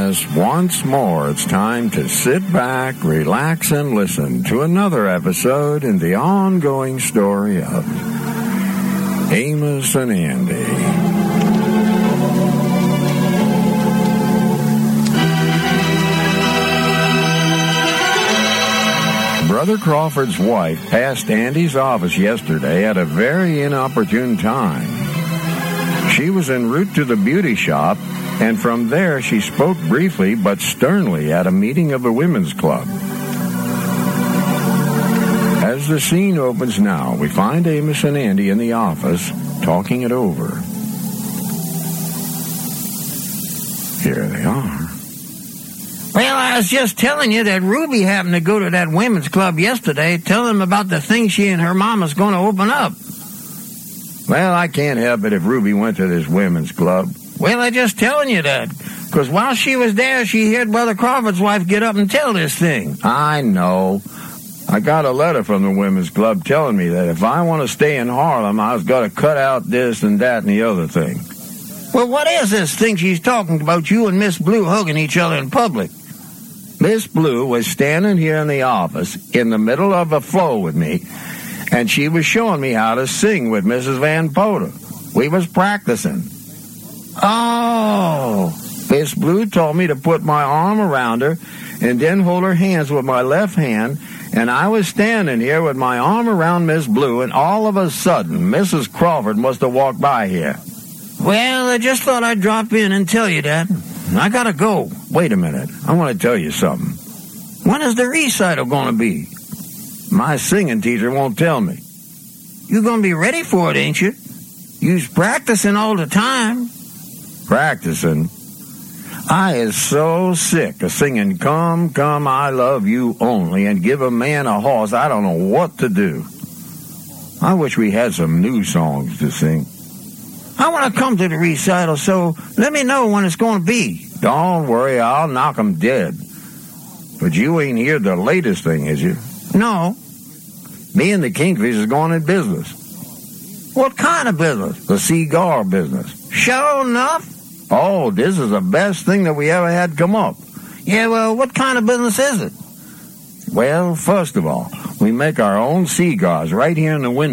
Yes, once more it's time to sit back, relax, and listen to another episode in the ongoing story of Amos and Andy. Brother Crawford's wife passed Andy's office yesterday at a very inopportune time. She was en route to the beauty shop, and from there she spoke briefly but sternly at a meeting of the women's club. As the scene opens now, we find Amos and Andy in the office talking it over. Here they are. Well, I was just telling you that Ruby happened to go to that women's club yesterday, telling them about the thing she and her mama's going to open up. Well, I can't help it if Ruby went to this women's club. Well, I'm just telling you that, because while she was there, she heard Brother Crawford's wife get up and tell this thing. I know. I got a letter from the women's club telling me that if I want to stay in Harlem, I was got to cut out this and that and the other thing. Well, what is this thing she's talking about, you and Miss Blue hugging each other in public? Miss Blue was standing here in the office in the middle of a flow with me, and she was showing me how to sing with Mrs. Van Poter. We was practicing. Oh. Miss Blue told me to put my arm around her and then hold her hands with my left hand, and I was standing here with my arm around Miss Blue, and all of a sudden, Mrs. Crawford must have walked by here. Well, I just thought I'd drop in and tell you that. I gotta go. Wait a minute. I want to tell you something. When is the recital going to be? My singing teacher won't tell me. You going to be ready for it, ain't you? You's practicing all the time. Practicing? I is so sick of singing Come, Come, I Love You Only and Give a Man a Horse. I don't know what to do. I wish we had some new songs to sing. I want to come to the recital, so let me know when it's going to be. Don't worry, I'll knock 'em dead. But you ain't heard the latest thing, is you? No. Me and the Kingfish is going in business. What kind of business? The cigar business. Sure enough? Oh, this is the best thing that we ever had come up. Yeah, well, what kind of business is it? Well, first of all, we make our own cigars right here in the window.